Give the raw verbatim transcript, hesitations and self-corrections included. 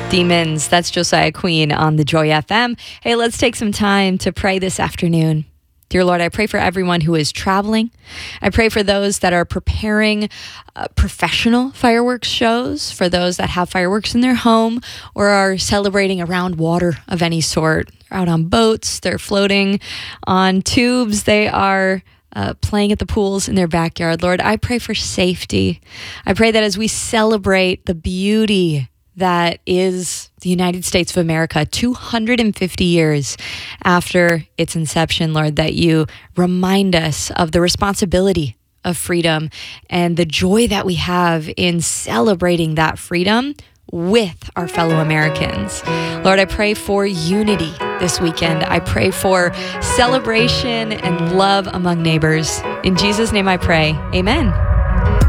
Demons. That's Josiah Queen on the Joy F M. Hey, let's take some time to pray this afternoon. Dear Lord, I pray for everyone who is traveling. I pray for those that are preparing uh, professional fireworks shows, for those that have fireworks in their home or are celebrating around water of any sort. They're out on boats, they're floating on tubes, they are Uh, playing at the pools in their backyard. Lord, I pray for safety. I pray that as we celebrate the beauty that is the United States of America, two hundred fifty years after its inception, Lord, that you remind us of the responsibility of freedom and the joy that we have in celebrating that freedom with our fellow Americans. Lord, I pray for unity this weekend. I pray for celebration and love among neighbors. In Jesus' name I pray. Amen.